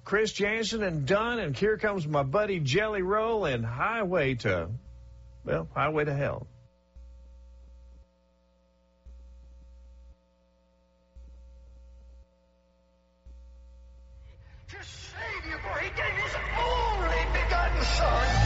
Chris Jansen and Dunn, and here comes my buddy Jelly Roll and Highway to Hell. To save you, for he gave his only begotten Son,